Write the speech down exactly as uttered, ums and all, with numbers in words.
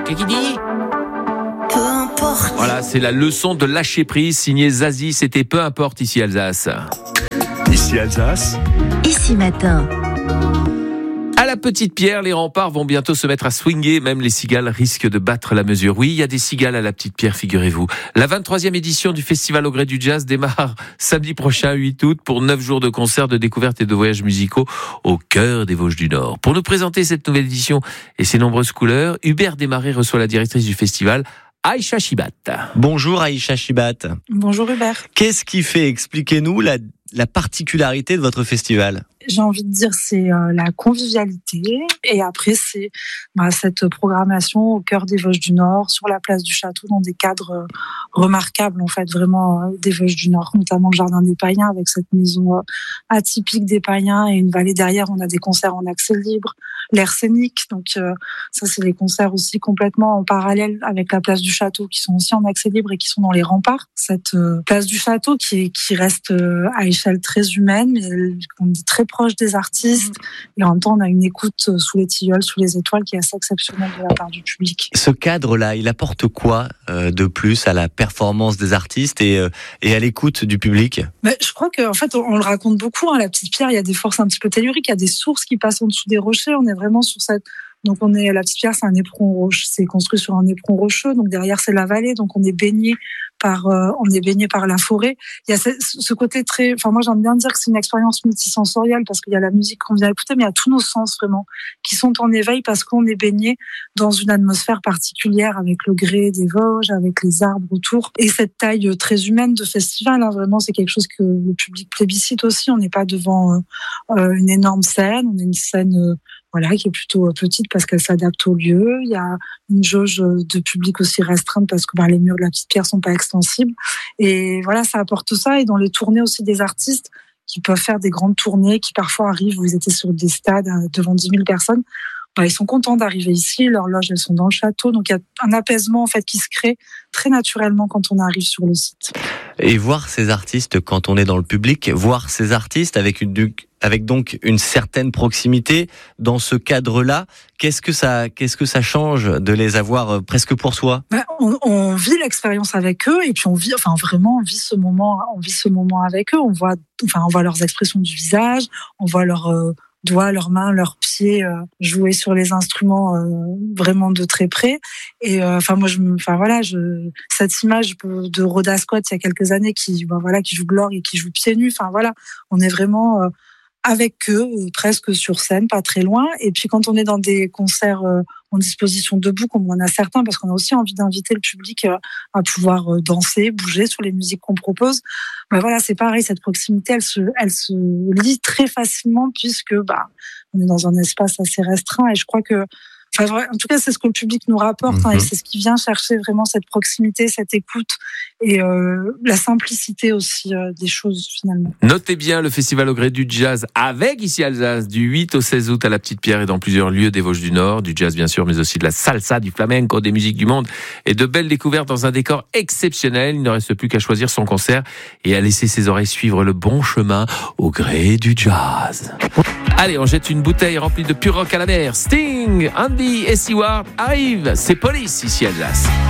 Qu'est-ce qu'il dit ? Peu importe. Voilà, c'est la leçon de lâcher prise signée Zazie. C'était Peu importe ici Alsace. Ici Alsace. Ici matin. À la Petite Pierre, les remparts vont bientôt se mettre à swinguer. Même les cigales risquent de battre la mesure. Oui, il y a des cigales à la Petite Pierre, figurez-vous. La vingt-troisième édition du Festival au gré du jazz démarre samedi prochain, huit août, pour neuf jours de concerts, de découvertes et de voyages musicaux au cœur des Vosges du Nord. Pour nous présenter cette nouvelle édition et ses nombreuses couleurs, Hubert Desmarais reçoit la directrice du festival, Aïcha Chibat. Bonjour Aïcha Chibat. Bonjour Hubert. Qu'est-ce qui fait, expliquez-nous, la, la particularité de votre festival ? J'ai envie de dire c'est euh, la convivialité et après c'est bah, cette programmation au cœur des Vosges du Nord, sur la place du Château, dans des cadres euh, remarquables en fait, vraiment euh, des Vosges du Nord, notamment le Jardin des Païens avec cette maison euh, atypique des Païens et une vallée derrière. On a des concerts en accès libre, l'air scénique, donc euh, ça c'est des concerts aussi complètement en parallèle avec la place du Château qui sont aussi en accès libre et qui sont dans les remparts. Cette euh, place du Château qui, est, qui reste euh, à échelle très humaine, mais on dit très proche des artistes, et en même temps on a une écoute sous les tilleuls, sous les étoiles qui est assez exceptionnelle de la part du public. Ce cadre-là, il apporte quoi euh, de plus à la performance des artistes et, euh, et à l'écoute du public ? Mais je crois qu'en fait on, on le raconte beaucoup, hein, la Petite Pierre, il y a des forces un petit peu telluriques, il y a des sources qui passent en dessous des rochers, on est vraiment sur cette... Donc on est, la Petite Pierre, c'est un éperon rocheux, c'est construit sur un éperon rocheux, donc derrière c'est la vallée, donc on est baigné par, euh, on est baigné par la forêt. Il y a ce, ce côté très, enfin moi j'aime bien dire que c'est une expérience multisensorielle parce qu'il y a la musique qu'on vient écouter, mais il y a tous nos sens vraiment qui sont en éveil parce qu'on est baigné dans une atmosphère particulière avec le grès des Vosges, avec les arbres autour et cette taille très humaine de festival. Hein, vraiment, c'est quelque chose que le public plébiscite aussi. On n'est pas devant euh, une énorme scène, on est une scène euh, voilà, qui est plutôt petite parce qu'elle s'adapte au lieu. Il y a une jauge de public aussi restreinte parce que bah, les murs de la Petite Pierre sont pas extensibles. Et voilà, ça apporte ça. Et dans les tournées aussi des artistes qui peuvent faire des grandes tournées, qui parfois arrivent, vous étiez sur des stades devant dix mille personnes, bah, ils sont contents d'arriver ici. Leurs loges, elles sont dans le château. Donc il y a un apaisement en fait qui se crée très naturellement quand on arrive sur le site. Et voir ces artistes quand on est dans le public, voir ces artistes avec une avec donc une certaine proximité dans ce cadre-là, qu'est-ce que ça qu'est-ce que ça change de les avoir presque pour soi ? Ben, on, on vit l'expérience avec eux et puis on vit, enfin vraiment, on vit ce moment, on vit ce moment avec eux. On voit, enfin, on voit leurs expressions du visage, on voit leurs euh, doigts, leurs mains, leurs pieds euh, jouer sur les instruments euh, vraiment de très près. Et euh, enfin moi, je, enfin voilà, je, cette image de Rhoda Scott il y a quelques années qui, ben, voilà, qui joue Gloire et qui joue pieds nus. Enfin voilà, on est vraiment euh, avec eux, presque sur scène, pas très loin. Et puis quand on est dans des concerts euh, en disposition debout, comme on en a certains, parce qu'on a aussi envie d'inviter le public euh, à pouvoir euh, danser, bouger sur les musiques qu'on propose, ben voilà, c'est pareil, cette proximité, elle se, elle se lie très facilement puisque bah, on est dans un espace assez restreint. Et je crois que Enfin, en tout cas, c'est ce que le public nous rapporte, mmh. hein, et c'est ce qui vient chercher vraiment cette proximité, cette écoute et euh, la simplicité aussi euh, des choses finalement. Notez bien le Festival au gré du jazz avec ici Alsace du huit au seize août à la Petite Pierre et dans plusieurs lieux des Vosges du Nord, du jazz bien sûr, mais aussi de la salsa, du flamenco, des musiques du monde et de belles découvertes dans un décor exceptionnel. Il ne reste plus qu'à choisir son concert et à laisser ses oreilles suivre le bon chemin au gré du jazz. Allez, on jette une bouteille remplie de pur rock à la mer. Sting, Andy et Seward arrivent. C'est Police ici à Alsace.